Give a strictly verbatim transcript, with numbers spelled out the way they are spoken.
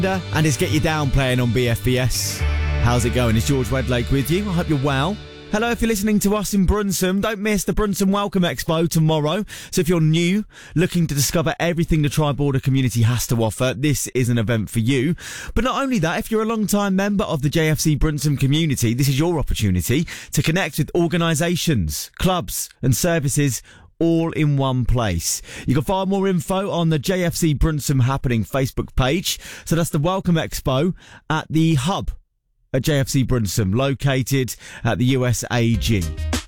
And it's Get You Down playing on B F B S. How's it going? It's George Wedlake with you. I hope you're well. Hello, if you're listening to us in Brunsum, don't miss the Brunsum Welcome Expo tomorrow. So if you're new, looking to discover everything the Tri-Border community has to offer, this is an event for you. But not only that, if you're a long-time member of the J F C Brunsum community, this is your opportunity to connect with organisations, clubs and services all in one place. You can find more info on the J F C Brunsum Happening Facebook page. So that's the Welcome Expo at the Hub at J F C Brunsum, located at the U S A G.